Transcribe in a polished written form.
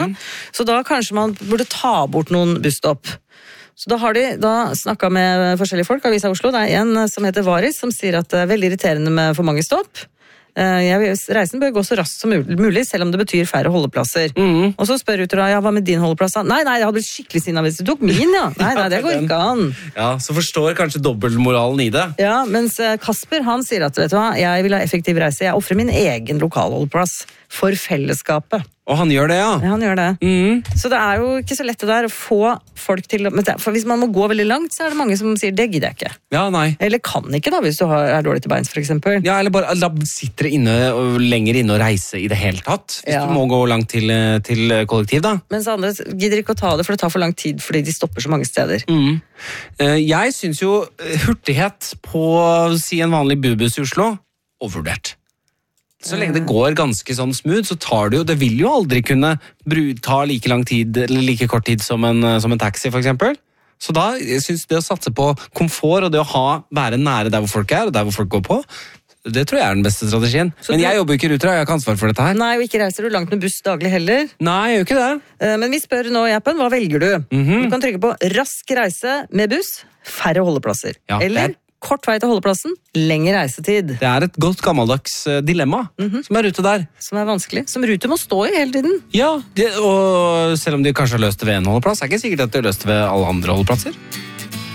Så da kanskje man burde ta bort noen busstopp. Så da har de snakket med forskjellige folk, Avisa Oslo. Det er en som heter Varis, som sier at det er veldig irriterende med for mange stopp. Reisen bør gå så raskt som mulig, selv om det betyr færre holdeplasser. Og så spør Ruter, hva med din holdeplass? Nei, jeg hadde blitt skikkelig sinna hvis du tok min, ja. Nei, det går ikke an. Ja, så forstår kanskje dobbeltmoralen i det. Ja, mens Kasper, han sier at, vet du hva, jeg vil ha effektiv reise. Jeg offrer min egen lokalholdeplass for fellesskapet. Og han gjør det, ja. Ja, han gjør det. Så det er jo ikke så lett det der å få folk til for hvis man må gå veldig langt, så er det mange som sier, det gidder jeg ikke. Ja, nei. Eller kan ikke da, hvis du er dårlig til beins, for eksempel. Ja, eller bare sitter lenger inne og reise i det hele tatt. Hvis du må gå langt til kollektiv, da. Mens andre gidder ikke å ta det, for det tar for lang tid, fordi de stopper så mange steder. Jeg synes jo hurtighet på, si en vanlig bubuss i Oslo, overvurdert. Så lenge det går ganske sånn smooth, så tar det jo, det vil jo aldri kunne ta like lang tid, eller like kort tid som en taxi, for eksempel. Så da synes det å satse på komfort, og det å være nære der hvor folk er, og der hvor folk går på, det tror jeg er den beste strategien. Men jeg jobber ikke i Ruter, jeg har ikke ansvar for dette her. Nei, og ikke reiser du langt med buss daglig heller. Nei, jeg gjør ikke det. Men vi spør nå i appen, hva velger du? Du kan trykke på rask reise med buss, færre holdeplasser. Ja, eller kort vei til holdeplassen, lengre reisetid. Det er et godt gammeldags dilemma som er ute der. Som er vanskelig. Som Ruter må stå i hele tiden. Ja, og selv om de kanskje har løst det ved en holdeplass, er det ikke sikkert at de har løst det ved alle andre holdeplasser.